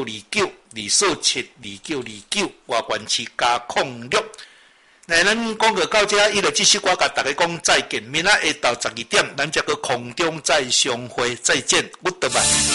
29外关市加06。那咱讲到这，伊就即首歌甲大家讲再见，明仔下昼12点，咱才个空中再相会，再见，Goodbye。